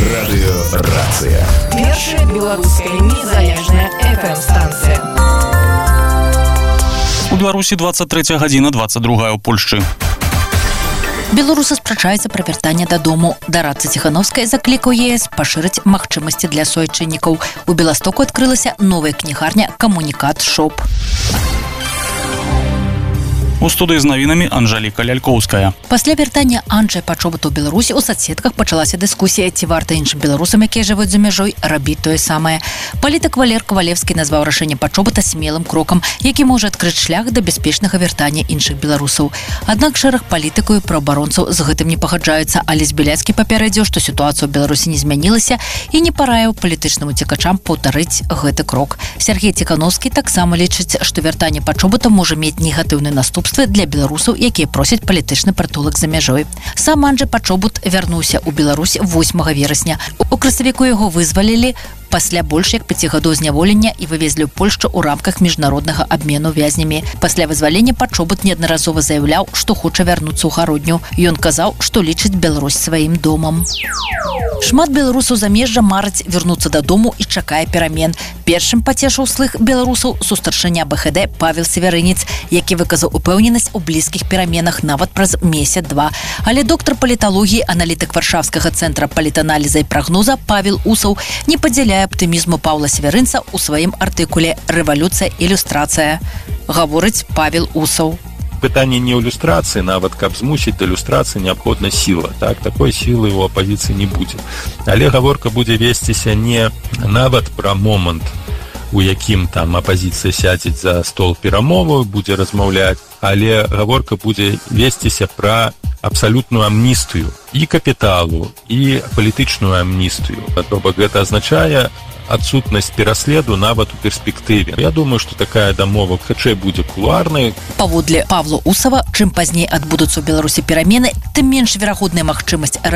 Радыёрацыя. Першая беларуская незалежная FM-станцыя. У Беларусі 23 гадзіна 22 ў Польшчы. Беларусы спрачаюцца пра вяртанне дадому. Дарадца Ціхановская заклікаў ЕС пашырыць магчымасці для суайчыннікаў. У Беластоку адкрылася новая кнігарня «Камунікат Шоп». У студыі з навінамі Анжаліка Лялькоўская. Пасля вяртання Анджая пачобыту ў Беларусі ў соцсетках пачалася дыскусія, ці варта іншым беларусам, якія жывуць за мяжой, рабіць тое самае. Палітык Валер Кавалевскі назваў рашэнне пачобыта смелым крокам, які можа адкрыць шлях да бяспечнага вяртання іншых беларусаў. Аднак шэраг палітыкаў і праабаронцаў з гэтым не пагаджаюцца, але Збіляцкі папярэдзіў, што сітуацыя ў Беларусі не змянілася і не параіў палітычным уцекачам паўтарыць гэты крок. Сергей Ціхановскі таксама лічыць, што вяртанне пачобыта можа мець негатыўны наступствы для беларусаў, якія просяць палітычны прытулак за мяжой. Сам Анджай Пачобут вярнуўся ў Беларусь 8 верасня. У красавіку яго вызвалілі пасля больш як 5 гадоў зняволення і вывезлі ў Польшчу ў рамках міжнароднага абмену вязнямі. Пасля вызвалення Пачобут неаднаразова заяўляў, што хоча вярнуцца ў гародню. Ён казаў, што лічыць Беларусь сваім домам. Шмат беларусаў замежжа мараць вярнуцца дадому і чакае перамен. Першым пацешыў слых беларусаў сустаршыня БХД Павел Северынец, які выказаў упэўненасць у блізкіх пераменах нават праз месяц-два. Але доктар паліталогіі, аналітык Варшавскага цэнтра палітаналіза і прагноза Павел Усаў не падзяляе аптымізму Паўла Северынца ў сваім артыкуле «Рэвалюцыя-ілюстрацыя». Гаворыць Павел Усаў. Пытанне не ілюстрацыі, нават каб змусіць да ілюстрацыі неабходна сіла. Так, такой сілы ў апазіцыі не будзе. Але гаворка будзе весціся не нават пра момант, у якім там апазіцыя сядзець за стол перамоваў, будзе размаўляць, але гаворка будзе весціся пра абсалютную амністыю і капіталу, і палітычную амністыю. То бок гэта азначае адсутнасць пераследу нават у перспектыве. Я думаю, што такая дамова хутчэй будзе кулуарнай. Паводле Павла Усава, чым пазней адбудуцца ў Беларусі перамены, тым менш верагодная магчымасць